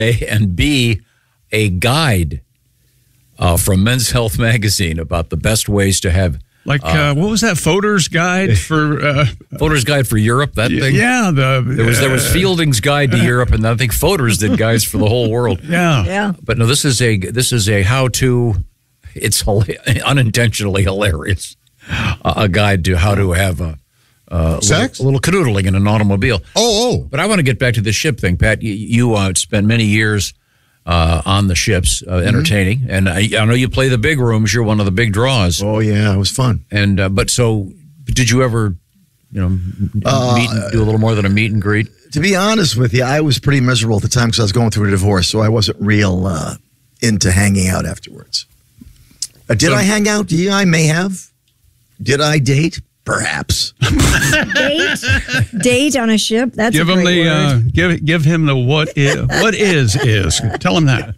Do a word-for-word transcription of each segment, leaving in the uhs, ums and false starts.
A, and B, a guide uh, from Men's Health magazine about the best ways to have. Like, uh, uh, what was that? Voters Guide for... Uh, Voters Guide for Europe, that thing? Yeah. The, there was there was Fielding's Guide to Europe, and I think Voters did guides for the whole world. Yeah. Yeah. But no, this is a this is a how-to, it's unintentionally hilarious, uh, a guide to how to have a, uh, Sex? a little, a little canoodling in an automobile. Oh, oh. But I want to get back to the ship thing, Pat. You, you uh, spent many years... Uh, on the ships, uh, entertaining, mm-hmm. and I, I know you play the big rooms. You're one of the big draws. Oh yeah, it was fun. And uh, but so, did you ever, you know, uh, meet and do a little more than a meet and greet? To be honest with you, I was pretty miserable at the time because I was going through a divorce, so I wasn't real uh, into hanging out afterwards. Uh, did so, I hang out? Yeah, I may have. Did I date? Perhaps. Date? Date on a ship? That's give a him great the word. uh, give give him the what is what is is. Tell him that.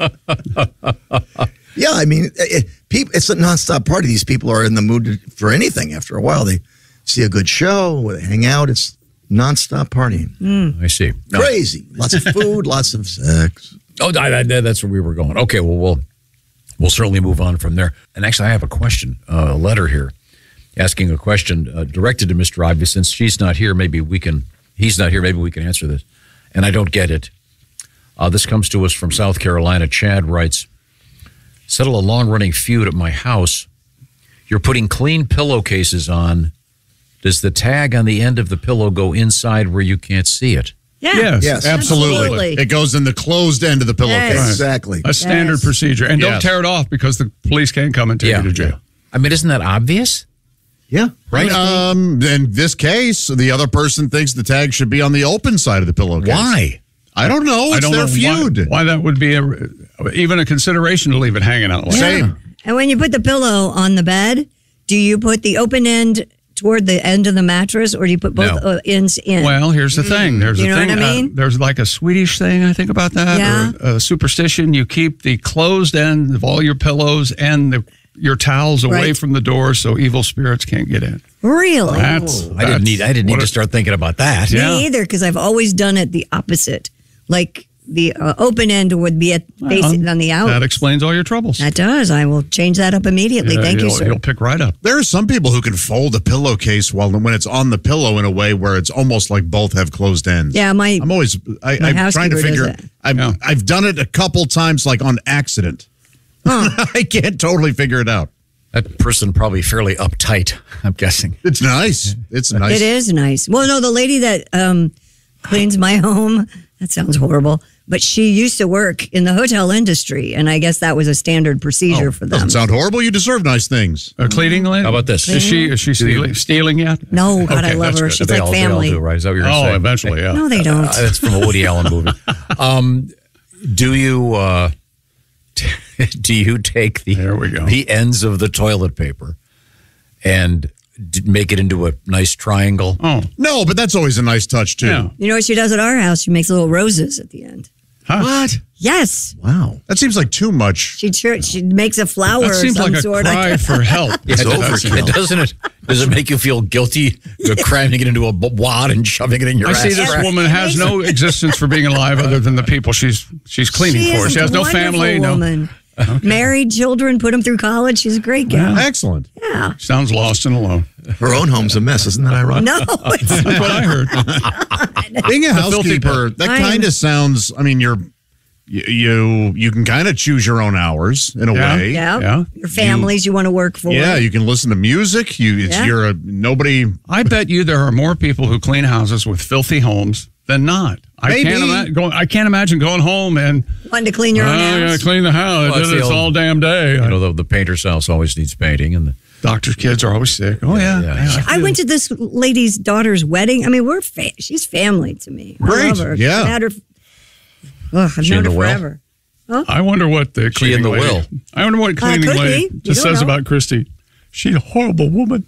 Yeah, I mean, it, people, it's a nonstop party. These people are in the mood to, for anything. After a while, they see a good show, they hang out. It's nonstop partying. Mm. I see. No. Crazy. Lots of food, lots of sex. Oh, I, I, that's where we were going. Okay, well, we'll we'll certainly move on from there. And actually, I have a question, uh, a letter here. Asking a question uh, directed to Mister Ivy. Since she's not here, maybe we can, he's not here, maybe we can answer this. And I don't get it. Uh, this comes to us from South Carolina. Chad writes, settle a long-running feud at my house. You're putting clean pillowcases on. Does the tag on the end of the pillow go inside where you can't see it? Yeah. Yes, Yes. Absolutely. Absolutely. It goes in the closed end of the pillowcase. Yes. Exactly. A standard Yes. procedure. And don't Yes. tear it off because the police can't come and take Yeah. you to jail. I mean, isn't that obvious? Yeah. Right? Um, in this case, the other person thinks the tag should be on the open side of the pillowcase. Why? I don't know. It's I don't their know feud. Why, why that would be a, even a consideration to leave it hanging out. Like Same. that. And when you put the pillow on the bed, do you put the open end toward the end of the mattress, or do you put both No. uh, ends in? Well, here's the thing. There's You a know thing. what I mean? Uh, there's like a Swedish thing, I think, about that. Yeah. Or a superstition. You keep the closed end of all your pillows and the, your towels away Right. from the door so evil spirits can't get in. Really? That's, I didn't need. I didn't need what to a- start thinking about that. Yeah. Me either, because I've always done it the opposite. Like the uh, open end would be at facing on the out. That explains all your troubles. That does. I will change that up immediately. Yeah, Thank you, you'll- sir. You'll pick right up. There are some people who can fold a pillowcase while when it's on the pillow in a way where it's almost like both have closed ends. Yeah, my I'm always I, my I'm trying to housekeeper does figure. that. I've Yeah. I've done it a couple times, like on accident. I can't totally figure it out. That person probably fairly uptight, I'm guessing. It's nice. It's nice. It is nice. Well, no, the lady that um, cleans my home, that sounds horrible, but she used to work in the hotel industry, and I guess that was a standard procedure Oh, for them. doesn't sound horrible. You deserve nice things. A cleaning lady? How about this? Is she is she stealing, stealing yet? No, God, I Okay, love that's her. good. She's They like all- they all family. do, right? Is that what you're going to Oh, say? eventually, yeah. No, they don't. Uh, that's from a Woody Allen movie. Um, do you uh, do you take the There we go. the ends of the toilet paper and d- make it into a nice triangle? Oh, No, but that's always a nice touch too. yeah. You know what she does at our house? She makes little roses at the end. Huh? What? Yes. Wow. That seems like too much. She tr- she makes a flower That of seems some like a sort. cry for help. Yeah, it, overkill. does, it doesn't it? Does it make you feel guilty? You're cramming it into a b- wad and shoving it in your I ass. see this crack? woman has no existence for being alive other than the people she's she's cleaning She for. is She has a no wonderful family. No, woman. Married, children, put them through college. She's a great gal. Excellent. Yeah. sounds lost and alone. Her own home's a mess. Isn't that ironic? No, it's That's what I heard. Being a filthy housekeeper, that I kind am- of sounds. I mean, you're you you, you can kind of choose your own hours in a Yeah. way. yeah. Yeah. Your families you, want to work for. Yeah, you can listen to music. You, it's Yeah. you're a nobody. I bet you there are more people who clean houses with filthy homes than not. I Maybe. can't imagine going. I can't imagine going home and Wanting to clean your oh, own I gotta house. clean the house. Well, I it's did the this old- all damn day. You know, the, the painter's house always needs painting, and the, Doctor's kids are always sick. Oh yeah, yeah, yeah. I went to this lady's daughter's wedding. I mean, we're fa- she's family to me. I Great, love her. yeah. I've had her. Ugh, I've She known in her the will? forever. I wonder what the She in cleaning the lady. will. I wonder what cleaning could lady be. You just don't says know. about Christy. She's a horrible woman.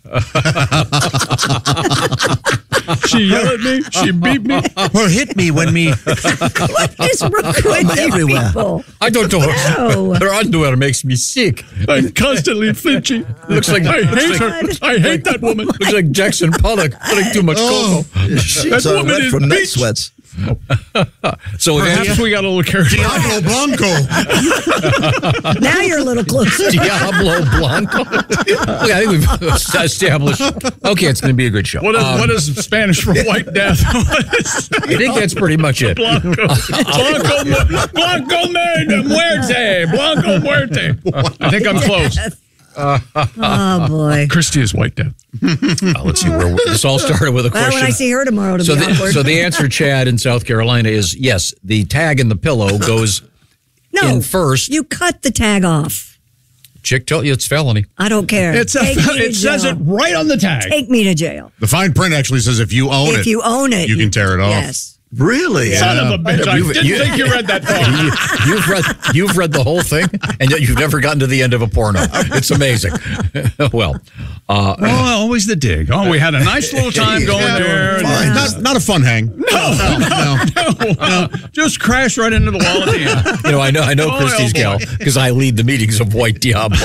She yelled at me. She beat me. Or hit me when me. What is wrong with you everywhere. people? I don't know. No. Her underwear makes me sick. I'm constantly flinchy. Looks like I hate looks her. like- I hate that woman. Looks like Jackson Pollock putting too much Oh. cocoa. She's That uh, woman wet is from night beach. sweats. So Perhaps we got a little carried away. Diablo Blanco. Now you're a little closer. Diablo Blanco. Okay, I think we've established. Okay, it's going to be a good show. What is, Um, what is Spanish for white death? I think that's pretty much it. Blanco. Blanco, mu- Blanco mu- muerte. Blanco muerte. I think I'm close. Oh, boy. Christy is white death. Uh, let's see where this all started with a Well, question. when I see her tomorrow, it'll so, be the, awkward. so the answer, Chad, in South Carolina is yes. The tag in the pillow goes no, in first. you cut the tag off. Chick told you it's felony. I don't care. It's a, Take me to it says jail. it right on the tag. Take me to jail. The fine print actually says if you own it. If you own it, you can tear it off. Yes. Really? Son of a bitch. I You- didn't you- think you read that far. You, you've read you've read the whole thing, and yet you've never gotten to the end of a porno. It's amazing. Well, uh, Oh, always the dig. Oh, we had a nice little time going Yeah, there. fine. Not, not a fun hang. No, no, no. Just crash right into the wall at the end. you know, I know I know Oh, Christy's oh, gal boy. because I lead the meetings of White Diablo.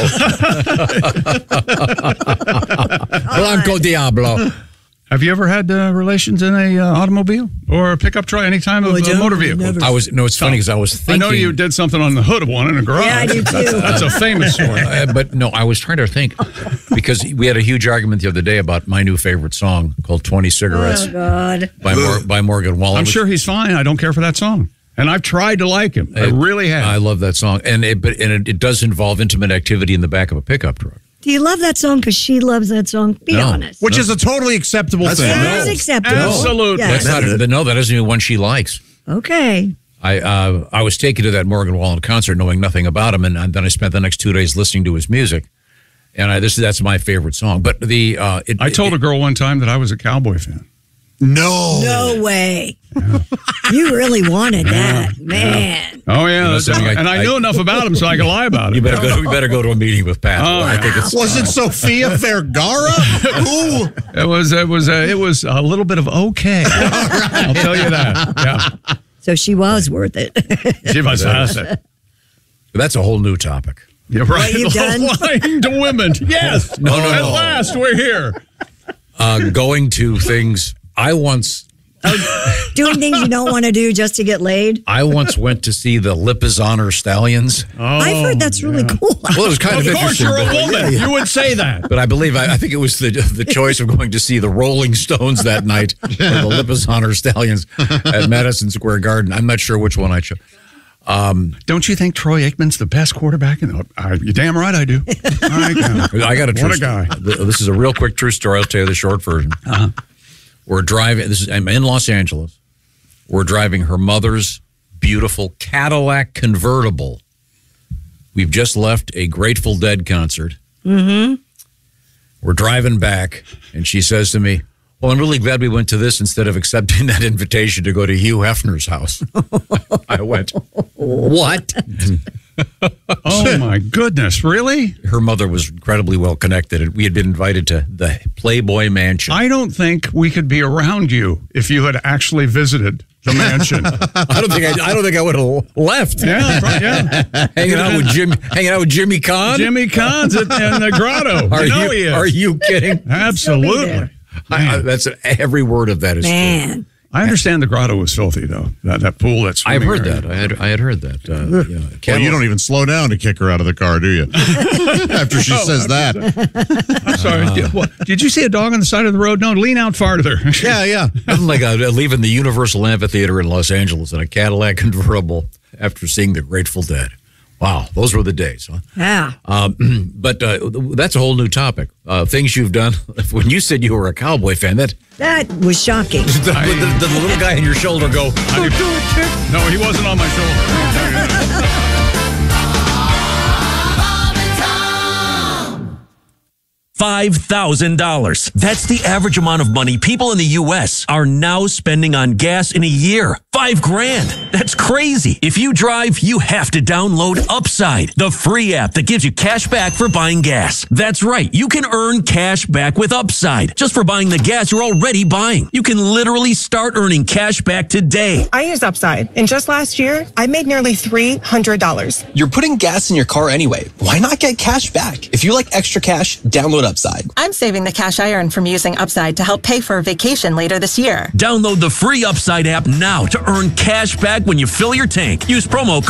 Blanco Diablo. Have you ever had uh, relations in a uh, automobile or a pickup truck, any time of Oh, I a don't. motor vehicle? Never. I was no. It's funny because I was I thinking. know you did something on the hood of one in a garage. Yeah, I do too. That's, that's a famous story. Uh, but no, I was trying to think because we had a huge argument the other day about my new favorite song called twenty Cigarettes Oh, God. by, Mor- by Morgan Wallen. I'm which- sure he's fine. I don't care for that song. And I've tried to like him. I It- really have. I love that song, and it but and it, it does involve intimate activity in the back of a pickup truck. Do you love that song because she loves that song? Be No. honest. Which is a totally acceptable That's thing. fine. That is No. acceptable. Absolutely. Yes. That's not. But no, that isn't even one she likes. Okay. I uh, I was taken to that Morgan Wallen concert knowing nothing about him, and then I spent the next two days listening to his music. And I, this that's my favorite song. But the uh, it, I told it, a girl one time that I was a Cowboy fan. No. No way. You really wanted that, man. Oh, yeah. You know that's- something, I- and I, I- knew enough about him so I could lie about it. You better go. You better go to a meeting with Pat. Oh, I yeah. think it's Was it Sofia Vergara? Ooh. It was it was uh, it was a little bit of okay. I'll tell you that. Yeah, So she was worth it. she was fantastic. that's a whole new topic. You're right. What you've done? Lying to women. Yes. No, no, At no. last, we're here. Uh, going to things. I once Doing things you don't want to do just to get laid. I once went to see the Lipizzaner Stallions. I've heard that's really cool. Well, it was kind of, Of course, interesting. you're a but- woman. You would say that. But I believe I, I think it was the the choice of going to see the Rolling Stones that night or the Lipizzaner Stallions at Madison Square Garden. I'm not sure which one I chose. Don't you think Troy Aikman's the best quarterback? In the, uh, you're damn right I do. I, do. I got a true What a guy. st- This is a real quick true story. I'll tell you the short version. Uh-huh. We're driving. This is I'm in Los Angeles. We're driving her mother's beautiful Cadillac convertible. We've just left a Grateful Dead concert. Mm-hmm. We're driving back, and she says to me, "Well, I'm really glad we went to this instead of accepting that invitation to go to Hugh Hefner's house." I went, "What?" Oh, my goodness. Really? Her mother was incredibly well connected. We had been invited to the Playboy Mansion. I don't think we could be around you if you had actually visited the mansion. I don't think I, I don't think I would have left. Yeah, right, yeah. hanging out with Jim, hanging out with Jimmy Kahn. Jimmy Kahn's at, in the grotto. are you know you he is. are you kidding? Absolutely. I, I, that's every word of that is true. Man. I understand the grotto was filthy, though. That that pool, that's. I've heard that. I had I had heard that. Uh, yeah. Well, Cadillac- you don't even slow down to kick her out of the car, do you? After she says that. I'm sorry. Uh. did, what, did you see a dog on the side of the road? No, lean out farther. Yeah, yeah. I'm like uh, leaving the Universal Amphitheater in Los Angeles in a Cadillac convertible after seeing the Grateful Dead. Wow, those were the days. Huh? Yeah. Um, but uh, that's a whole new topic. Uh, things you've done. When you said you were a Cowboy fan, that That was shocking. the, the, the little guy on your shoulder go, Don't do it, chick. No, he wasn't on my shoulder. five thousand dollars. That's the average amount of money people in the U S are now spending on gas in a year. Five grand. That's crazy. If you drive, you have to download Upside, the free app that gives you cash back for buying gas. That's right. You can earn cash back with Upside just for buying the gas you're already buying. You can literally start earning cash back today. I use Upside, and just last year, I made nearly three hundred dollars. You're putting gas in your car anyway. Why not get cash back? If you like extra cash, download Upside. I'm saving the cash I earn from using Upside to help pay for a vacation later this year. Download the free Upside app now to to earn cash back when you fill your tank. Use promo code